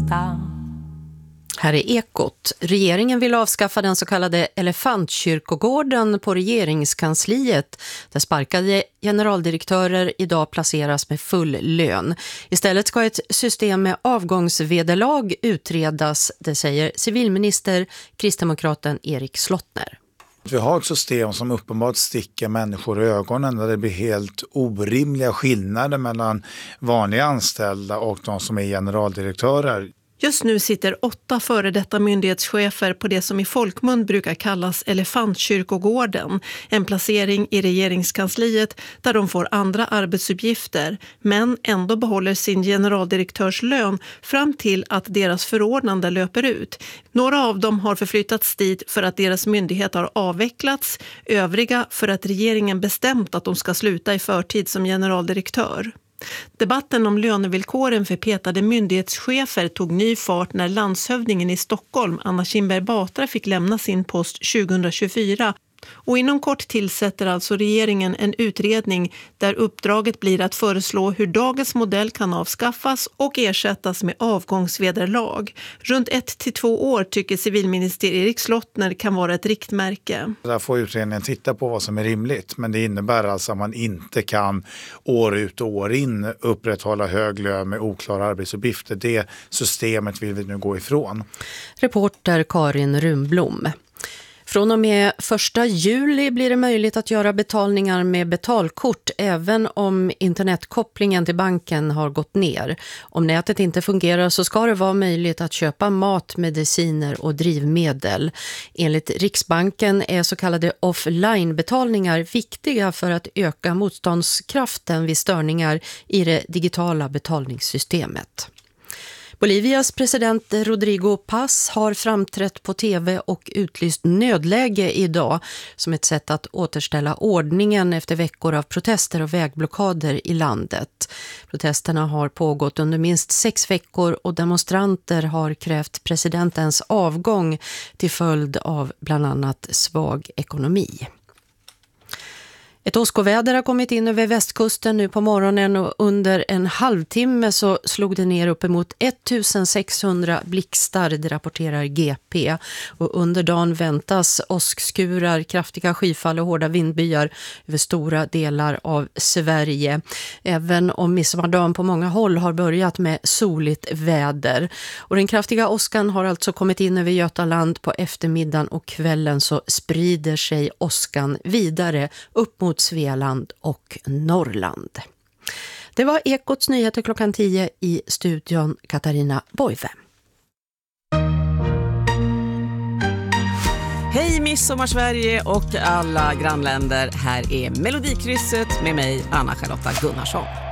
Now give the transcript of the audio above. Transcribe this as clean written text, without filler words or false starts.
lontano. Här är Ekot. Regeringen vill avskaffa den så kallade elefantkyrkogården på regeringskansliet, där sparkade generaldirektörer idag placeras med full lön. Istället ska ett system med avgångsvederlag utredas, det säger civilminister kristdemokraten Erik Slottner. Vi har ett system som uppenbart sticker människor i ögonen, där det blir helt orimliga skillnader mellan vanliga anställda och de som är generaldirektörer. Just nu sitter 8 före detta myndighetschefer på det som i folkmun brukar kallas elefantkyrkogården, en placering i regeringskansliet där de får andra arbetsuppgifter men ändå behåller sin generaldirektörslön fram till att deras förordnande löper ut. Några av dem har förflyttats dit för att deras myndighet har avvecklats, övriga för att regeringen bestämt att de ska sluta i förtid som generaldirektör. Debatten om lönevillkoren för petade myndighetschefer tog ny fart när landshövdingen i Stockholm, Anna Kinberg Batra, fick lämna sin post 2024. Och inom kort tillsätter alltså regeringen en utredning där uppdraget blir att föreslå hur dagens modell kan avskaffas och ersättas med avgångsvederlag. Runt 1 till 2 år tycker civilminister Erik Slottner kan vara ett riktmärke. Där får utredningen titta på vad som är rimligt, men det innebär alltså att man inte kan år ut och år in upprätthålla hög lön med oklara arbetsuppgifter. Det systemet vill vi nu gå ifrån. Reporter Karin Rumblom. Från och med 1 juli blir det möjligt att göra betalningar med betalkort även om internetkopplingen till banken har gått ner. Om nätet inte fungerar så ska det vara möjligt att köpa mat, mediciner och drivmedel. Enligt Riksbanken är så kallade offline-betalningar viktiga för att öka motståndskraften vid störningar i det digitala betalningssystemet. Bolivias president Rodrigo Paz har framträtt på tv och utlyst nödläge idag som ett sätt att återställa ordningen efter veckor av protester och vägblockader i landet. Protesterna har pågått under minst 6 veckor och demonstranter har krävt presidentens avgång till följd av bland annat svag ekonomi. Ett åskoväder har kommit in över västkusten nu på morgonen och under en halvtimme så slog det ner uppemot 1600 blixtar, det rapporterar GP. Och under dagen väntas åskskurar, kraftiga skyfall och hårda vindbyar över stora delar av Sverige. Även om midsommardagen på många håll har börjat med soligt väder. Och den kraftiga åskan har alltså kommit in över Götaland på eftermiddagen och kvällen så sprider sig åskan vidare upp mot Svealand och Norrland. Det var Ekots nyheter klockan 10 i studion Katarina Boive. Hej Midsommar-Sverige och alla grannländer. Här är Melodikrysset med mig, Anna-Charlotta Gunnarsson.